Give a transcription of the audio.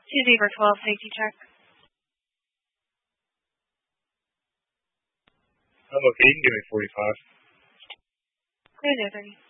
2 Zebra 12, safety check. I'm okay, you can give me 45. Clear to 30.